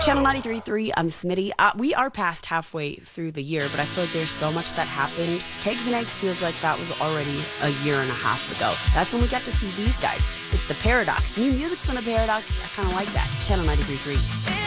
Channel 93.3, I'm Smitty. We are past halfway through the year, but I feel like there's so much that happened. Kegs and Eggs feels like that was already a year and a half ago. That's when we got to see these guys. It's The Paradox. New music from The Paradox. I kind of like that. Channel 93.3.